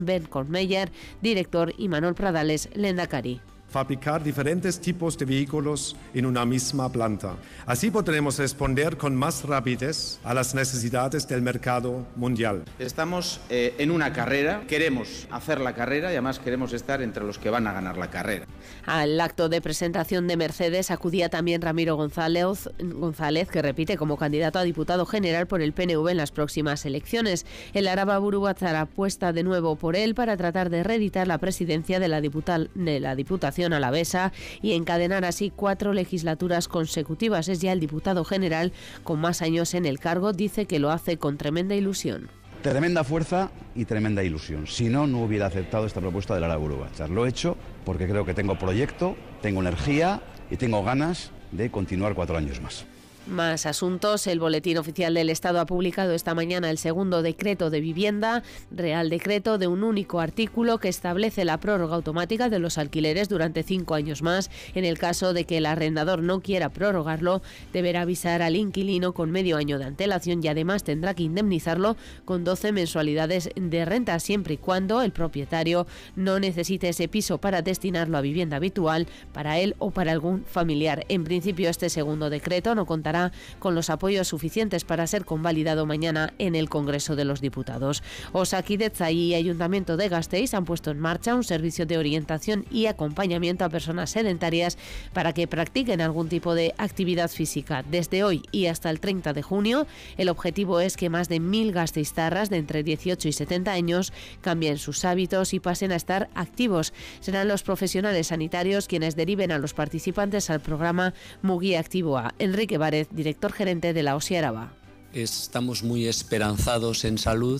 Ben Kornmeyer, director, y Manuel Pradales, lehendakari. Fabricar diferentes tipos de vehículos en una misma planta. Así podremos responder con más rapidez a las necesidades del mercado mundial. Estamos en una carrera, queremos hacer la carrera y además queremos estar entre los que van a ganar la carrera. Al acto de presentación de Mercedes acudía también Ramiro González, que repite como candidato a diputado general por el PNV en las próximas elecciones. El Arababuru Batzar apuesta de nuevo por él para tratar de reeditar la presidencia de la Diputación alavesa y encadenar así 4 legislaturas consecutivas. Es ya el diputado general con más años en el cargo. Dice que lo hace con tremenda ilusión. Tremenda fuerza y tremenda ilusión. Si no, no hubiera aceptado esta propuesta del Araburu Batzar. Lo he hecho porque creo que tengo proyecto, tengo energía y tengo ganas de continuar 4 años más. Más asuntos. El Boletín Oficial del Estado ha publicado esta mañana el segundo decreto de vivienda, Real Decreto de un único artículo que establece la prórroga automática de los alquileres durante 5 años más. En el caso de que el arrendador no quiera prorrogarlo, deberá avisar al inquilino con medio año de antelación y además tendrá que indemnizarlo con 12 mensualidades de renta, siempre y cuando el propietario no necesite ese piso para destinarlo a vivienda habitual para él o para algún familiar. En principio, este segundo decreto no contará con los apoyos suficientes para ser convalidado mañana en el Congreso de los Diputados. Osakidetza y Ayuntamiento de Gasteiz han puesto en marcha un servicio de orientación y acompañamiento a personas sedentarias para que practiquen algún tipo de actividad física. Desde hoy y hasta el 30 de junio, el objetivo es que más de 1.000 gasteiztarras de entre 18 y 70 años cambien sus hábitos y pasen a estar activos. Serán los profesionales sanitarios quienes deriven a los participantes al programa Mugi Activoa. Enrique Várez, director gerente de la OSI Araba. Estamos muy esperanzados en salud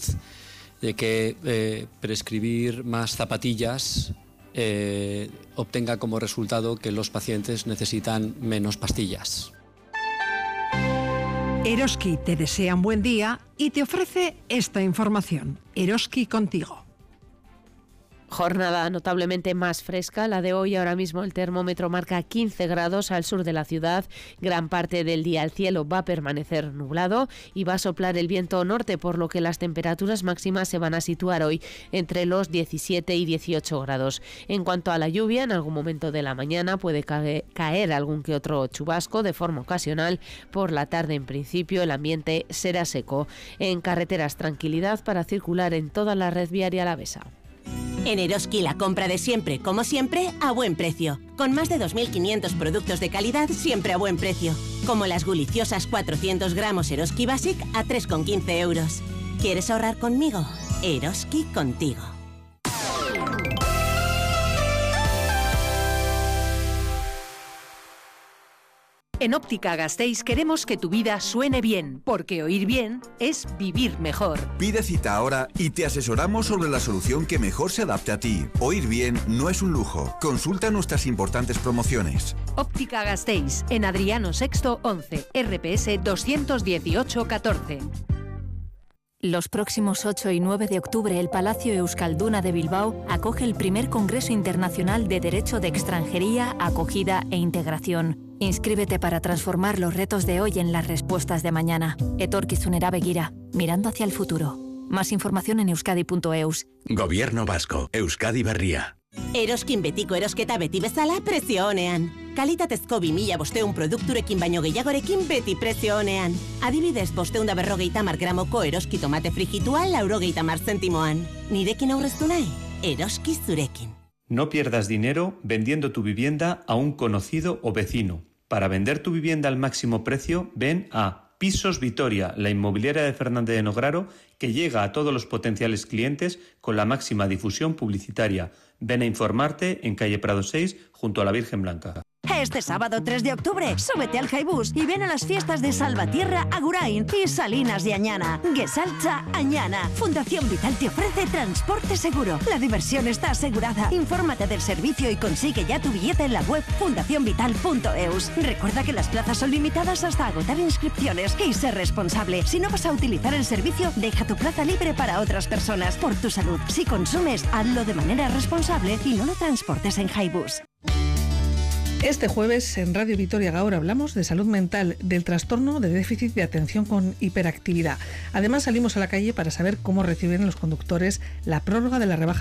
de que prescribir más zapatillas obtenga como resultado que los pacientes necesitan menos pastillas. Eroski te desea un buen día y te ofrece esta información. Eroski contigo. Jornada notablemente más fresca, la de hoy. Ahora mismo el termómetro marca 15 grados al sur de la ciudad. Gran parte del día el cielo va a permanecer nublado y va a soplar el viento norte, por lo que las temperaturas máximas se van a situar hoy entre los 17 y 18 grados. En cuanto a la lluvia, en algún momento de la mañana puede caer algún que otro chubasco de forma ocasional. Por la tarde, en principio, el ambiente será seco. En carreteras, tranquilidad para circular en toda la red viaria alavesa. En Eroski, la compra de siempre, como siempre, a buen precio. Con más de 2.500 productos de calidad, siempre a buen precio. Como las guliciosas 400 gramos Eroski Basic a 3,15 euros. ¿Quieres ahorrar conmigo? Eroski contigo. En Óptica Gasteiz queremos que tu vida suene bien, porque oír bien es vivir mejor. Pide cita ahora y te asesoramos sobre la solución que mejor se adapte a ti. Oír bien no es un lujo. Consulta nuestras importantes promociones. Óptica Gasteiz, en Adriano VI 11, RPS 218 14. Los próximos 8 y 9 de octubre, el Palacio Euskalduna de Bilbao acoge el primer Congreso Internacional de Derecho de Extranjería, Acogida e Integración. Inscríbete para transformar los retos de hoy en las respuestas de mañana. Etorkizunera begira, mirando hacia el futuro. Más información en euskadi.eus. Gobierno Vasco, Euskadi Berria. Eroskin betiko erosketa beti bezala prezio onean. Kalitatezko 2500 produkturekin baino gehiagorekin beti prezio onean. Adibidez, 550 gramoko eroski tomate frijitua 90 zentimoan. Nirekin aurreztu nahi? Eroski zurekin. No pierdas dinero vendiendo tu vivienda a un conocido o vecino. Para vender tu vivienda al máximo precio, ven a Pisos Vitoria, la inmobiliaria de Fernández de Nograro, que llega a todos los potenciales clientes con la máxima difusión publicitaria. Ven a informarte en calle Prado 6, junto a la Virgen Blanca. Este sábado 3 de octubre, súbete al Jaibús y ven a las fiestas de Salvatierra, Agurain y Salinas de Añana. Gesaltza Añana. Fundación Vital te ofrece transporte seguro. La diversión está asegurada. Infórmate del servicio y consigue ya tu billete en la web fundacionvital.eus. Recuerda que las plazas son limitadas hasta agotar inscripciones y sé responsable. Si no vas a utilizar el servicio, deja tu plaza libre para otras personas. Por tu salud. Si consumes, hazlo de manera responsable y no lo transportes en Jaibús. Este jueves en Radio Vitoria Gaur hablamos de salud mental, del trastorno de déficit de atención con hiperactividad. Además salimos a la calle para saber cómo reciben los conductores la prórroga de la rebaja